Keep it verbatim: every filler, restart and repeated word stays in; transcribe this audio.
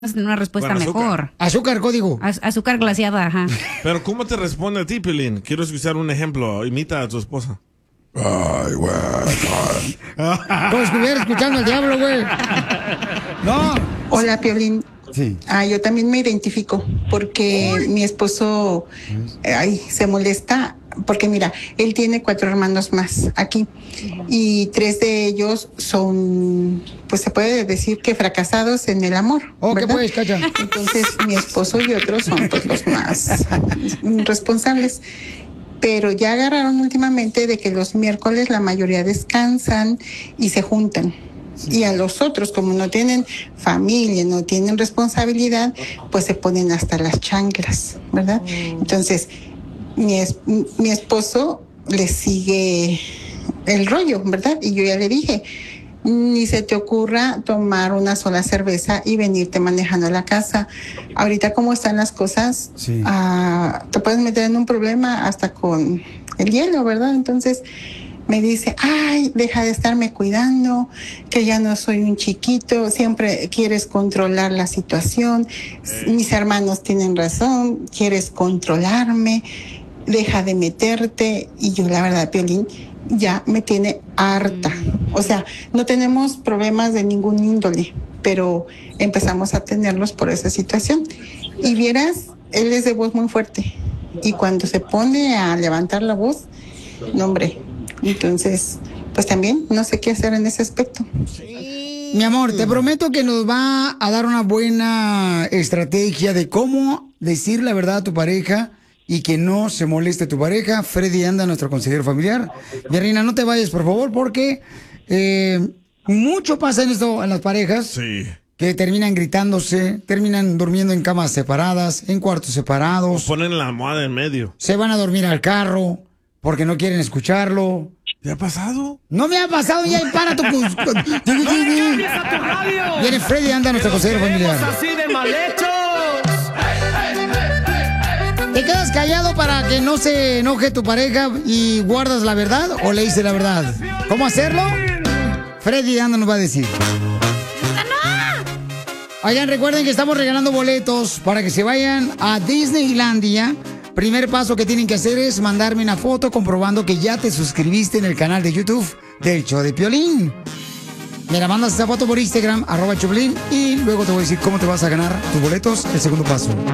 una respuesta Con azúcar. mejor. Azúcar, código. Az- azúcar glaseada, ajá. Pero ¿cómo te responde a ti, Piolín? Quiero escuchar un ejemplo. Imita a tu esposa. Ay, güey. Como si estuviera escuchando al diablo, güey. No. Hola, Piolín. Sí. Ah, yo también me identifico porque mi esposo ay, se molesta porque mira, él tiene cuatro hermanos más aquí y tres de ellos son, pues se puede decir que fracasados en el amor. Oh, ¿qué ¿verdad? puedes, Cacha? Entonces mi esposo y otros son pues los más responsables. Pero ya agarraron últimamente de que los miércoles la mayoría descansan y se juntan. Y a los otros, como no tienen familia, no tienen responsabilidad, pues se ponen hasta las chanclas, ¿verdad? Entonces, mi, es, mi esposo le sigue el rollo, ¿verdad? Y yo ya le dije, ni se te ocurra tomar una sola cerveza y venirte manejando a la casa. Ahorita como están las cosas, Sí. ah, te puedes meter en un problema hasta con el hielo, ¿verdad? Entonces me dice, ay, deja de estarme cuidando, que ya no soy un chiquito, siempre quieres controlar la situación, mis hermanos tienen razón, quieres controlarme, deja de meterte. Y yo la verdad, Piolín, ya me tiene harta. O sea, no tenemos problemas de ningún índole, pero empezamos a tenerlos por esa situación. Y vieras, él es de voz muy fuerte. Y cuando se pone a levantar la voz, no hombre, entonces, pues también no sé qué hacer en ese aspecto. Mi amor, te prometo que nos va a dar una buena estrategia de cómo decir la verdad a tu pareja y que no se moleste tu pareja. Freddy Anda, nuestro consejero familiar. Mi reina, no te vayas, por favor, porque eh, mucho pasa en esto en las parejas. Sí. Que terminan gritándose, terminan durmiendo en camas separadas, en cuartos O separados, ponen la almohada en medio. se van a dormir al carro porque no quieren escucharlo. ¿Te ha pasado? No me ha pasado ya, para tu... ¡No le cambies a tu radio! Viene Freddy Anda, nuestro consejero familiar. ¡Así de mal hechos! ¿Te quedas callado para que no se enoje tu pareja y guardas la verdad o le dices la verdad? ¿Cómo hacerlo? Freddy Anda nos va a decir. Oigan, recuerden que estamos regalando boletos para que se vayan a Disneylandia. Primer paso que tienen que hacer es mandarme una foto comprobando que ya te suscribiste en el canal de YouTube del Show de Piolín. Me la mandas esa foto por Instagram, arroba Choplin, y luego te voy a decir cómo te vas a ganar tus boletos, el segundo paso.